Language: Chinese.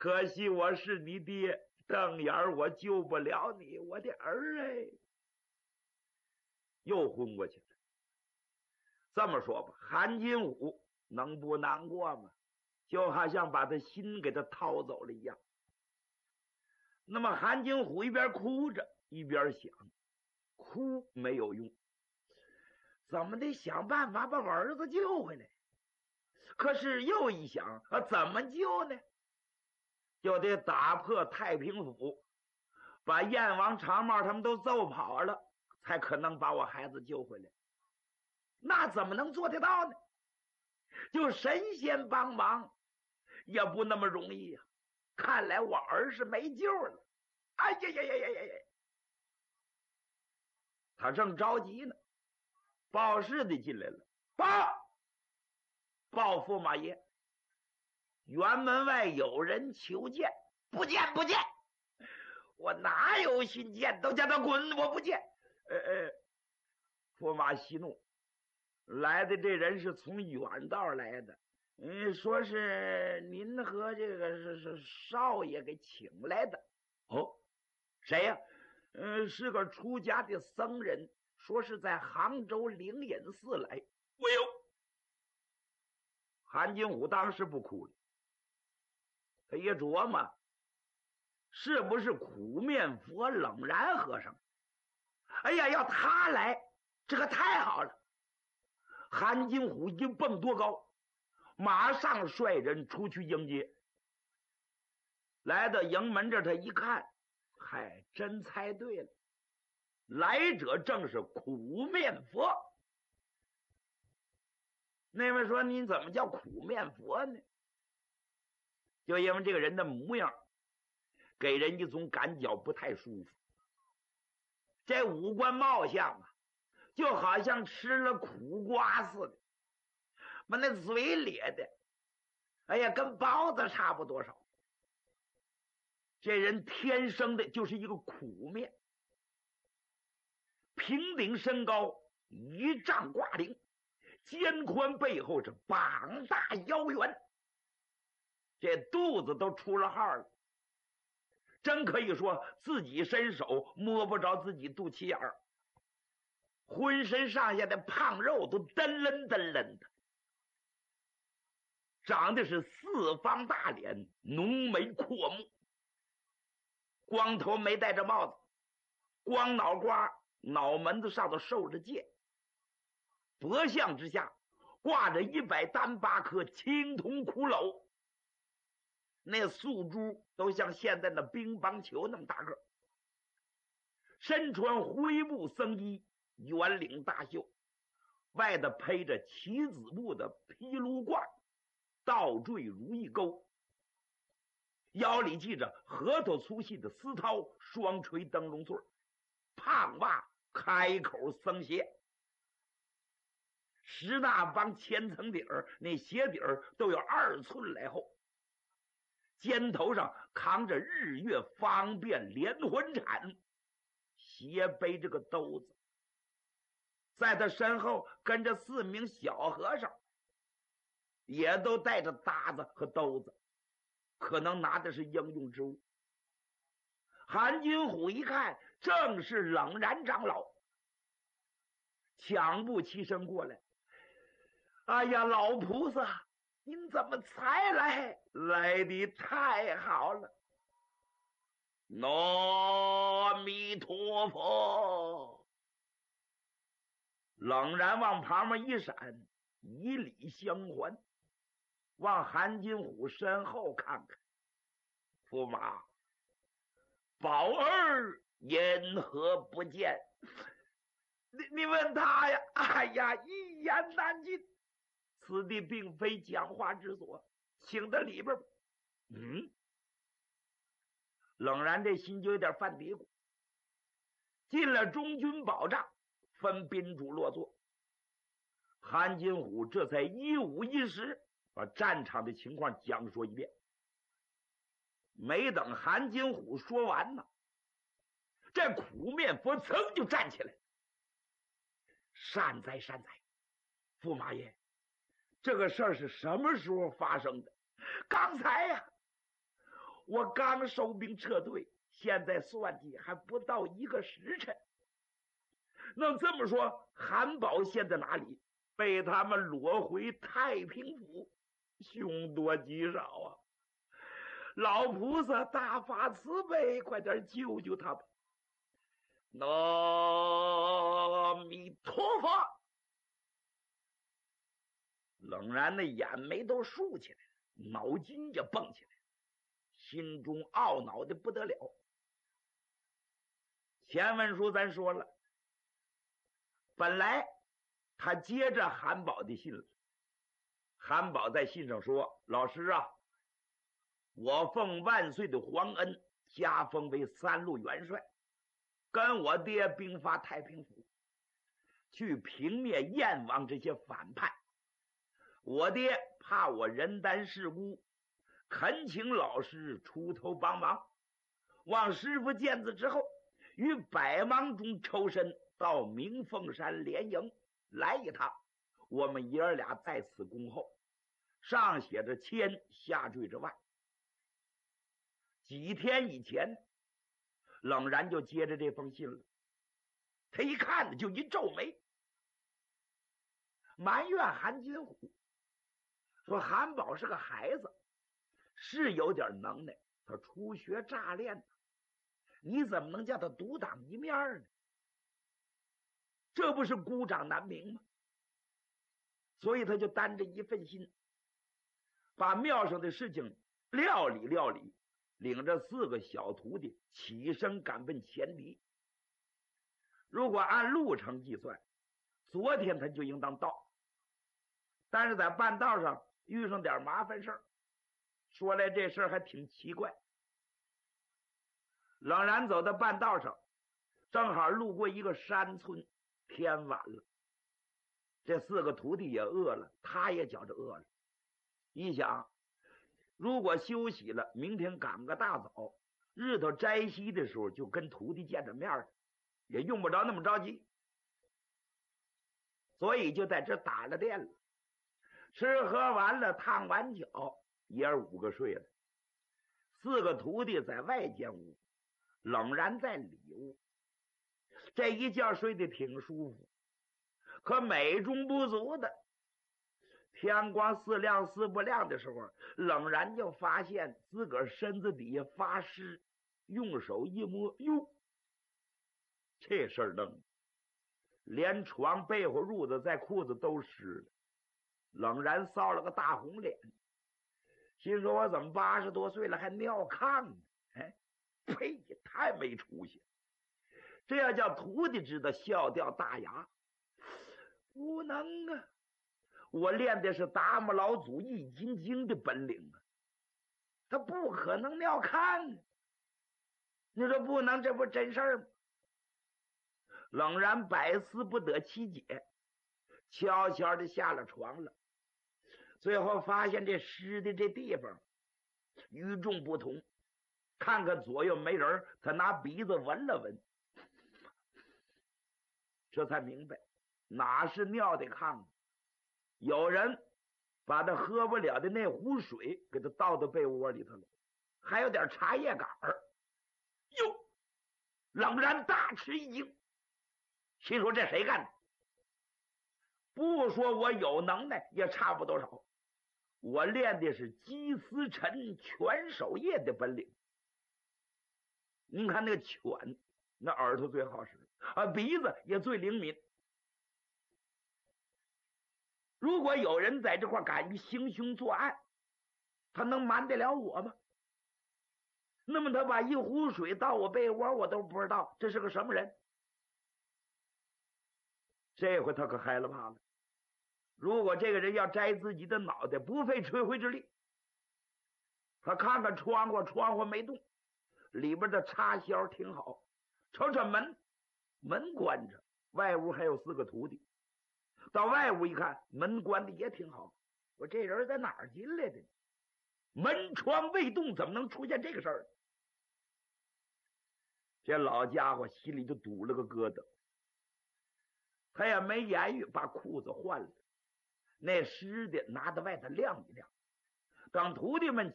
可惜我是你爹，瞪眼我救不了你，我的儿哎，又昏过去了。这么说吧，韩金虎能不难过吗？就好像把他心给他掏走了一样。那么韩金虎一边哭着一边想，哭没有用，怎么得想办法把我儿子救回来。可是又一想怎么救呢？就得打破太平府，把燕王长茂他们都揍跑了，才可能把我孩子救回来。那怎么能做得到呢？就神仙帮忙也不那么容易啊！看来我儿是没救了。哎呀呀呀呀呀呀！他正着急呢，报事的进来了，报驸马爷，辕门外有人求见。不见不见，我哪有心见，都叫他滚，我不见。驸马息怒，来的这人是从远道来的，说是您和这个是少爷给请来的。哦，谁呀？是个出家的僧人，说是在杭州灵隐寺来。喂呦！韩金虎当时不哭了，他一琢磨，是不是苦面佛冷然和尚？哎呀，要他来，这可太好了！韩金虎一蹦多高，马上率人出去迎接。来到营门这，他一看，嗨，真猜对了，来者正是苦面佛。那位说，你怎么叫苦面佛呢？就因为这个人的模样给人一种感觉不太舒服，这五官貌相啊，就好像吃了苦瓜似的，把那嘴咧的，哎呀，跟包子差不多少。这人天生的就是一个苦面，平顶身高1丈挂零，肩宽背厚，是膀大腰圆，这肚子都出了号了，真可以说自己伸手摸不着自己肚脐眼儿，浑身上下的胖肉都噔楞噔楞的，长的是四方大脸，浓眉阔目，光头没戴着帽子，光脑瓜，脑门子上头受着戒，脖项之下挂着108颗青铜骷髅，那素珠都像现在的乒乓球那么大个，身穿灰布僧衣，圆领大袖，外头披着棋子布的披炉褂，倒缀如意钩，腰里系着核桃粗细的丝绦，双垂灯笼穗，胖袜开口僧鞋，十那帮千层底儿，那鞋底儿都有2寸来厚，肩头上扛着日月方便连环铲，斜背着个兜子，在他身后跟着4名小和尚，也都带着搭子和兜子，可能拿的是应用之物。韩金虎一看，正是冷然长老，抢步起身过来。哎呀，老菩萨，您怎么才来？来的太好了！阿弥陀佛！冷然往旁边一闪，以礼相还，往韩金虎身后看看。驸马，宝儿因何不见？你问他呀？哎呀，一言难尽。此地并非讲话之所，请到里边吧。冷然这心就有点犯嘀咕。进了中军宝帐，分宾主落座。韩金虎这才一五一十把战场的情况讲说一遍。没等韩金虎说完呢，这苦面佛噌就站起来。善哉善哉，驸马爷，这个事儿是什么时候发生的？刚才呀， 我刚收兵撤退，现在算计还不到1个时辰。那这么说，韩宝现在哪里？被他们裸回太平府，凶多吉少啊！老菩萨大发慈悲，快点救救他吧！阿弥陀佛！冷然的眼眉都竖起来了，脑筋也蹦起来，心中懊恼的不得了。前文书咱说了，本来他接着韩宝的信了，韩宝在信上说：“老师啊，我奉万岁的皇恩，加封为3路元帅，跟我爹兵发太平府，去平灭燕王这些反叛。我爹怕我人单势孤，恳请老师出头帮忙。望师傅见字之后，于百忙中抽身到明凤山连营来一趟，我们爷儿俩在此恭候。上写着千，下缀着万。”几天以前，冷然就接着这封信了。他一看就一皱眉，埋怨韩金虎，说韩宝是个孩子，是有点能耐，他初学乍练，你怎么能叫他独当一面呢？这不是孤掌难鸣吗？所以他就担着一份心，把庙上的事情料理料理，领着4个小徒弟起身赶奔前敌。如果按路程计算，昨天他就应当到，但是在半道上遇上点麻烦事儿。说来这事儿还挺奇怪，冷然走到半道上，正好路过一个山村，天晚了，这4个徒弟也饿了，他也觉着饿了。一想，如果休息了，明天赶个大早，日头摘西的时候就跟徒弟见着面了，也用不着那么着急，所以就在这打了电了。吃喝完了，烫完脚，爷儿5个睡了，4个徒弟在外间屋，冷然在里屋。这一觉睡得挺舒服，可美中不足的，天光似亮似不亮的时候，冷然就发现自个儿身子底下发湿，用手一摸，哟，这事儿愣，连床被窝褥子在裤子都湿了。冷然臊了个大红脸，心说我怎么80多岁了还尿炕呢？哎，呸，太没出息！这要叫徒弟知道，笑掉大牙。不能啊，我练的是达摩老祖易筋经的本领啊，他不可能尿炕。你说不能，这不真事儿吗？冷然百思不得其解，悄悄的下了床了。最后发现这湿的这地方与众不同，看看左右没人，他拿鼻子闻了闻，这才明白哪是尿的炕，有人把他喝不了的那壶水给他倒到被窝里头了，还有点茶叶杆儿。哟，冷然大吃一惊，心说这谁干的？不说我有能耐也差不多少，我练的是鸡丝陈犬守夜的本领。您看那个犬，那耳朵最好使啊，鼻子也最灵敏。如果有人在这块敢于行凶作案，他能瞒得了我吗？那么他把一壶水倒我被窝，我都不知道这是个什么人。这回他可害了怕了，如果这个人要摘自己的脑袋，不费吹灰之力。他看看窗户，窗户没动，里边的插销挺好，瞅瞅门，门关着，外屋还有4个徒弟。到外屋一看，门关的也挺好，我这人在哪儿进来的？门窗未动，怎么能出现这个事儿？这老家伙心里就堵了个疙瘩，他也没言语，把裤子换了，那湿的拿到外头晾一晾。等徒弟们